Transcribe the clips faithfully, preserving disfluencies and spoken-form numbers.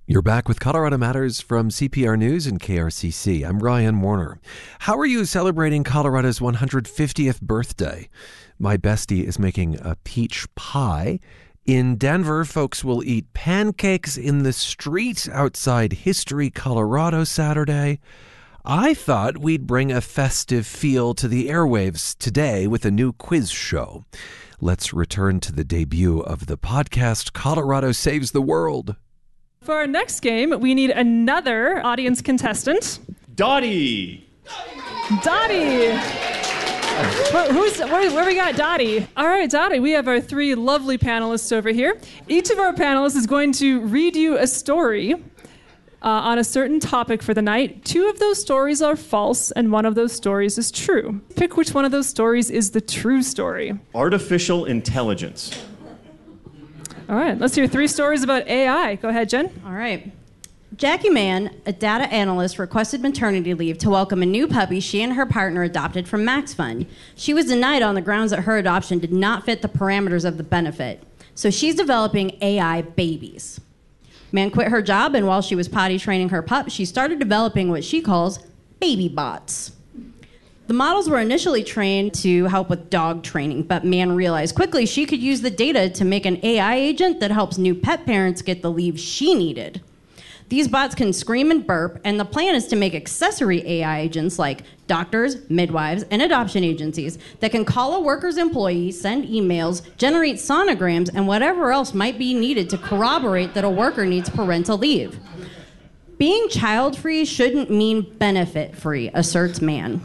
You're back with Colorado Matters from C P R News and K R C C. I'm Ryan Warner. How are you celebrating Colorado's one hundred fiftieth birthday? My bestie is making a peach pie. In Denver, folks will eat pancakes in the street outside History Colorado Saturday. I thought we'd bring a festive feel to the airwaves today with a new quiz show. Let's return to the debut of the podcast Colorado Saves the World. For our next game, we need another audience contestant. Dottie! Dottie! Well, who's, where, where we got Dottie? All right, Dottie, we have our three lovely panelists over here. Each of our panelists is going to read you a story uh, on a certain topic for the night. Two of those stories are false, and one of those stories is true. Pick which one of those stories is the true story. Artificial intelligence. All right, let's hear three stories about A I. Go ahead, Jen. All right. Jackie Mann, a data analyst, requested maternity leave to welcome a new puppy she and her partner adopted from Max Fund. She was denied on the grounds that her adoption did not fit the parameters of the benefit. So she's developing A I babies. Mann quit her job, and while she was potty training her pup, she started developing what she calls baby bots. The models were initially trained to help with dog training, but Mann realized quickly she could use the data to make an A I agent that helps new pet parents get the leave she needed. These bots can scream and burp, and the plan is to make accessory A I agents like doctors, midwives, and adoption agencies that can call a worker's employee, send emails, generate sonograms, and whatever else might be needed to corroborate that a worker needs parental leave. Being child-free shouldn't mean benefit-free, asserts Mann.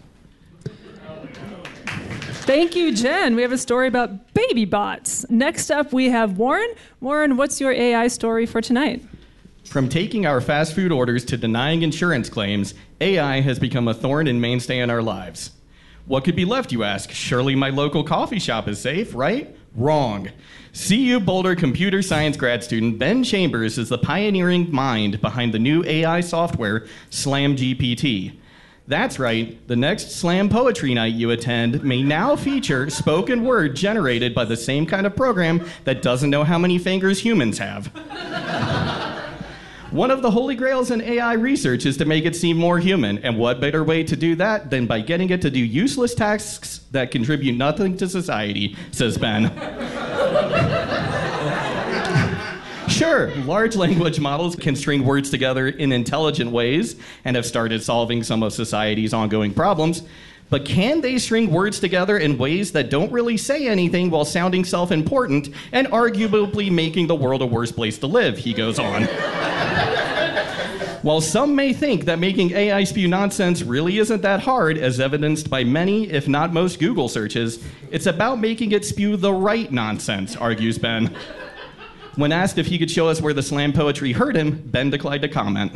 Thank you, Jen. We have a story about baby bots. Next up, we have Warren. Warren, what's your A I story for tonight? From taking our fast food orders to denying insurance claims, A I has become a thorn and mainstay in our lives. What could be left, you ask? Surely my local coffee shop is safe, right? Wrong. C U Boulder computer science grad student Ben Chambers is the pioneering mind behind the new A I software, Slam G P T. That's right, the next slam poetry night you attend may now feature spoken word generated by the same kind of program that doesn't know how many fingers humans have. One of the holy grails in A I research is to make it seem more human, and what better way to do that than by getting it to do useless tasks that contribute nothing to society, says Ben. Sure, large language models can string words together in intelligent ways and have started solving some of society's ongoing problems, but can they string words together in ways that don't really say anything while sounding self-important and arguably making the world a worse place to live, he goes on. While some may think that making A I spew nonsense really isn't that hard, as evidenced by many, if not most, Google searches, it's about making it spew the right nonsense, argues Ben. When asked if he could show us where the slam poetry hurt him, Ben declined to comment.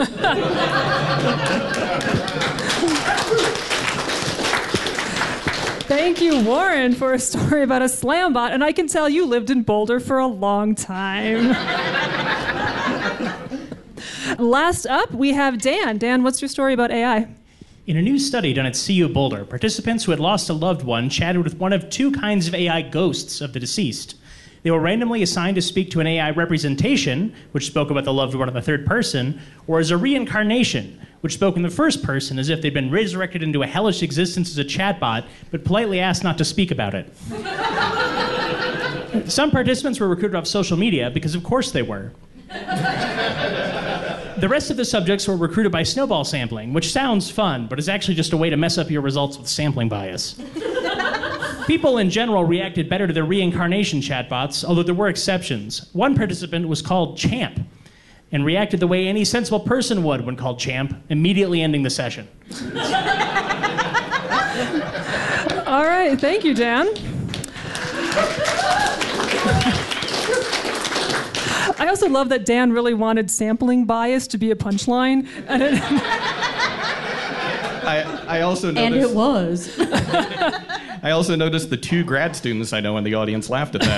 Thank you, Warren, for a story about a slam bot, and I can tell you lived in Boulder for a long time. Last up, we have Dan. Dan, what's your story about A I? In a new study done at C U Boulder, participants who had lost a loved one chatted with one of two kinds of A I ghosts of the deceased. They were randomly assigned to speak to an A I representation, which spoke about the loved one in the third person, or as a reincarnation, which spoke in the first person as if they'd been resurrected into a hellish existence as a chatbot, but politely asked not to speak about it. Some participants were recruited off social media because of course they were. The rest of the subjects were recruited by snowball sampling, which sounds fun, but is actually just a way to mess up your results with sampling bias. People in general reacted better to their reincarnation chatbots, although there were exceptions. One participant was called Champ and reacted the way any sensible person would when called Champ, immediately ending the session. All right, thank you, Dan. I also love that Dan really wanted sampling bias to be a punchline. And it I, I also noticed... And it was. I also noticed the two grad students I know in the audience laughed at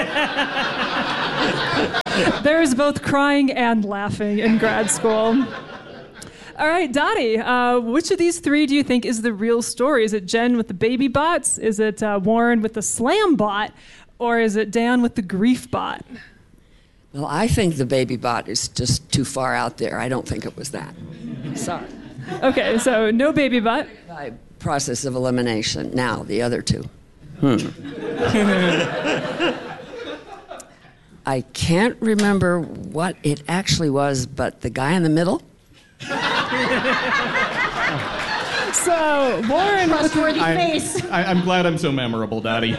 that. There's both crying and laughing in grad school. All right, Dottie, uh, which of these three do you think is the real story? Is it Jen with the baby bots? Is it uh, Warren with the slam bot? Or is it Dan with the grief bot? Well, I think the baby bot is just too far out there. I don't think it was that. Sorry. Okay, so no baby bot. By process of elimination. Now, the other two. Hmm. I can't remember what it actually was, but the guy in the middle? So, Warren... Trustworthy I'm, face. I, I'm glad I'm so memorable, Dottie.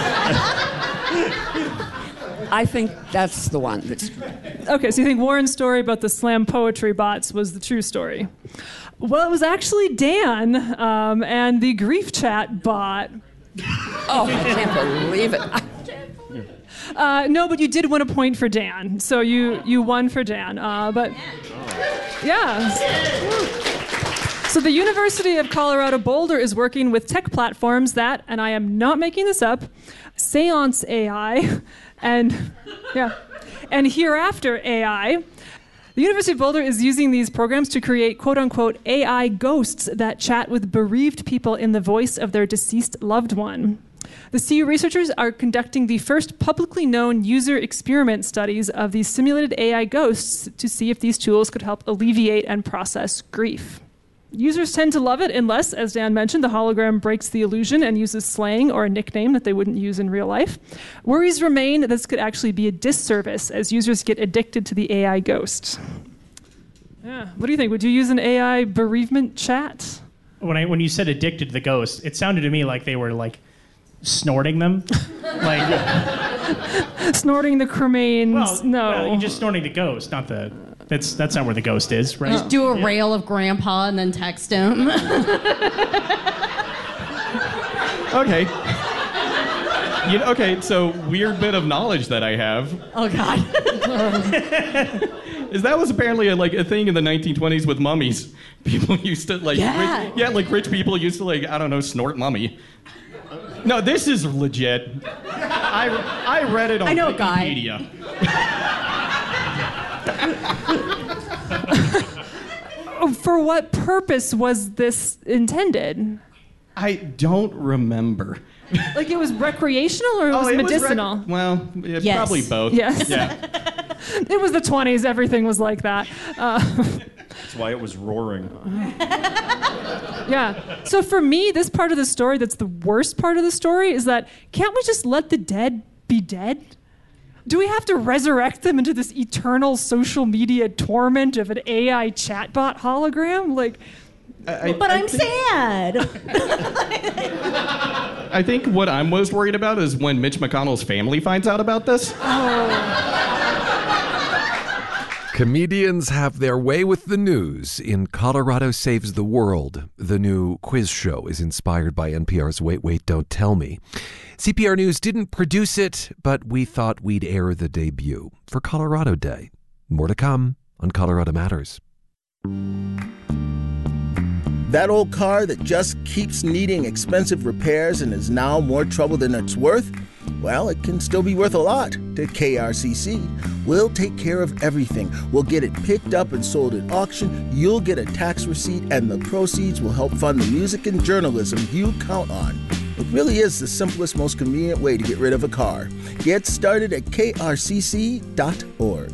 I think that's the one. That's... Okay, so you think Warren's story about the slam poetry bots was the true story. Well, it was actually Dan um, and the grief chat bot. Oh, I can't believe it. Uh, no, but you did win a point for Dan. So you, you won for Dan. Uh, but, yeah. So the University of Colorado Boulder is working with tech platforms that, and I am not making this up, Seance A I, and yeah, and Hereafter A I. The University of Boulder is using these programs to create quote-unquote A I ghosts that chat with bereaved people in the voice of their deceased loved one. The C U researchers are conducting the first publicly known user experiment studies of these simulated A I ghosts to see if these tools could help alleviate and process grief. Users tend to love it unless, as Dan mentioned, the hologram breaks the illusion and uses slang or a nickname that they wouldn't use in real life. Worries remain that this could actually be a disservice as users get addicted to the A I ghost. Yeah. What do you think? Would you use an A I bereavement chat? When I when you said addicted to the ghost, it sounded to me like they were like snorting them, like snorting the cremains. well, no, well, you're just snorting the ghost, not the. That's that's not where the ghost is, right? Just do a yeah. rail of Grandpa and then text him. Okay. You know, okay, so weird bit of knowledge that I have. Oh, God. Is that was apparently a, like a thing in the nineteen twenties with mummies. People used to like, yeah. Rich, yeah, like rich people used to like, I don't know, snort mummy. No, this is legit. I, I read it on I know Wikipedia. A guy. For what purpose was this intended? I don't remember. Like it was recreational or it was oh, it medicinal? Was rec- well, yeah, yes. probably both. Yes. Yeah. It was the twenties. Everything was like that. Uh, That's why it was roaring. Yeah. So for me, this part of the story that's the worst part of the story is that can't we just let the dead be dead? Do we have to resurrect them into this eternal social media torment of an A I chatbot hologram? Like, I, I, but I I'm think, sad. I think what I'm most worried about is when Mitch McConnell's family finds out about this. Oh. Comedians have their way with the news in Colorado Saves the World. The new quiz show is inspired by N P R's Wait, Wait, Don't Tell Me. C P R News didn't produce it, but we thought we'd air the debut for Colorado Day. More to come on Colorado Matters. That old car that just keeps needing expensive repairs and is now more trouble than it's worth? Well, it can still be worth a lot to K R C C. We'll take care of everything. We'll get it picked up and sold at auction. You'll get a tax receipt, and the proceeds will help fund the music and journalism you count on. It really is the simplest, most convenient way to get rid of a car. Get started at K R C C dot org.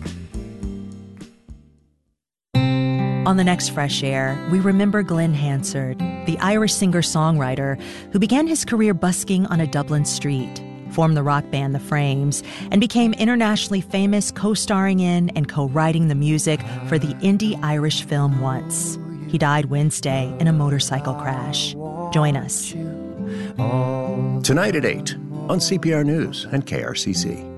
On the next Fresh Air, we remember Glenn Hansard, the Irish singer-songwriter who began his career busking on a Dublin street, formed the rock band The Frames, and became internationally famous co-starring in and co-writing the music for the indie Irish film Once. He died Wednesday in a motorcycle crash. Join us. Tonight at eight on C P R News and K R C C.